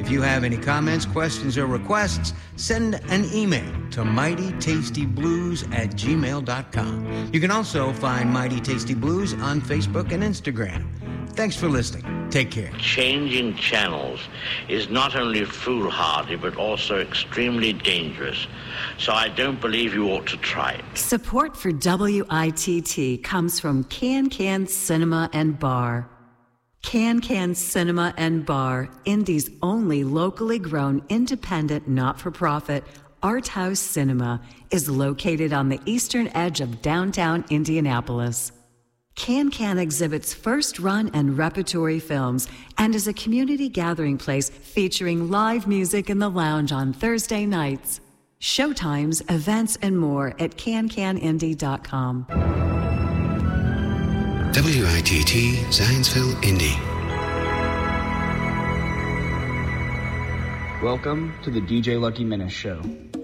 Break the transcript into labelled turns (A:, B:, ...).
A: If you have any comments, questions, or requests, send an email to mightytastyblues@gmail.com. You can also find Mighty Tasty Blues on Facebook and Instagram. Thanks for listening. Take care.
B: Changing channels is not only foolhardy, but also extremely dangerous. So I don't believe you ought to try it.
C: Support for WITT comes from Can Cinema and Bar. Can Cinema and Bar, Indy's only locally grown, independent, not-for-profit art house cinema, is located on the eastern edge of downtown Indianapolis. Can exhibits first-run and repertory films and is a community gathering place featuring live music in the lounge on Thursday nights. Showtimes, events, and more at cancanindy.com.
D: WITT Zionsville, Indy.
E: Welcome to the DJ Lucky Minute Show.